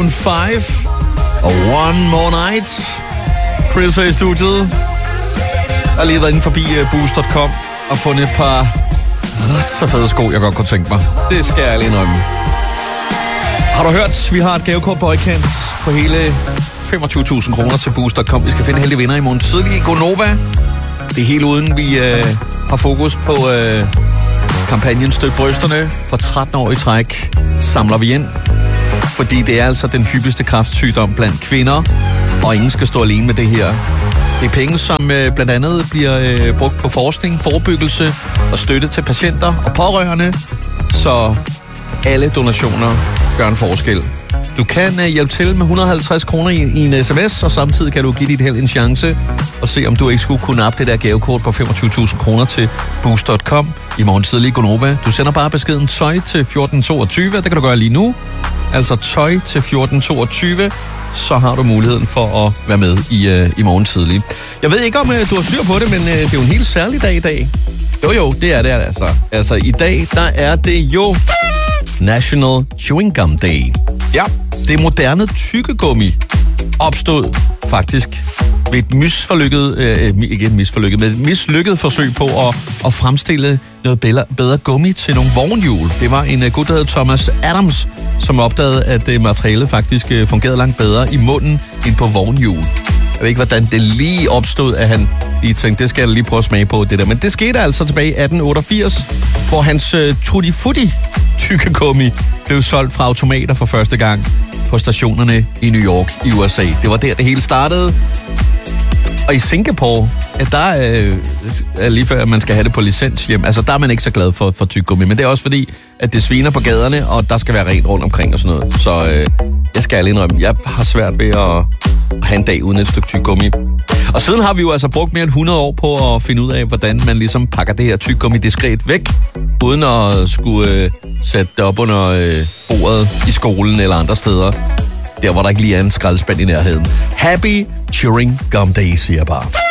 Maroon 5 og One More Night. Prince er i studiet. Jeg har lige været inde forbi Boost.com og fundet et par ret så fede sko, jeg godt kunne tænke mig. Det skal jeg lige indrømme. Har du hørt, vi har et gavekort på højkant på hele 25.000 kroner til Boost.com. Vi skal finde heldige vinder i morgen tidlig i Gonova. Det er helt uden, vi har fokus på kampagnen Støt Brysterne. For 13 år i træk samler vi ind. Fordi det er altså den hyppigste kræftsygdom blandt kvinder, og ingen skal stå alene med det her. Det er penge, som blandt andet bliver brugt på forskning, forebyggelse og støtte til patienter og pårørende, så alle donationer gør en forskel. Du kan hjælpe til med 150 kroner i en sms, og samtidig kan du give dit held en chance og se, om du ikke skulle kunne nappe det der gavekort på 25.000 kroner til Boost.com i morgen tidlig Gonova. Du sender bare beskeden tøj til 1422, det kan du gøre lige nu. Altså tøj til 1422, så har du muligheden for at være med i morgen tidlig. Jeg ved ikke, om du har styr på det, men det er jo en helt særlig dag i dag. Jo, det er det altså. Altså, i dag, der er det jo National Chewing Gum Day. Ja, det moderne tyggegummi opstod faktisk ved et mislykket forsøg på at fremstille noget bedre gummi til nogle vognhjul. Det var en gut, der hed Thomas Adams, som opdagede, at materialet faktisk fungerede langt bedre i munden end på vognhjul. Jeg ved ikke, hvordan det lige opstod, at han lige tænkte, det skal jeg lige prøve at smage på, det der. Men det skete altså tilbage i 1888, hvor hans Tutti Frutti tyggegummi blev solgt fra automater for første gang på stationerne i New York i USA. Det var der, det hele startede. Og i Singapore, der er lige før, at man skal have det på licens hjem. Altså, der er man ikke så glad for tyggegummi. Men det er også fordi, at det sviner på gaderne, og der skal være rent rundt omkring og sådan noget. Så jeg skal alene indrømme, jeg har svært ved at have en dag uden et stykke tyggegummi. Og siden har vi jo altså brugt mere end 100 år på at finde ud af, hvordan man ligesom pakker det her tyggegummi diskret væk, uden at skulle sætte det op under bordet i skolen eller andre steder. Der, hvor der ikke lige er en skraldespand i nærheden. Happy Chewing Gum Day, siger jeg bare.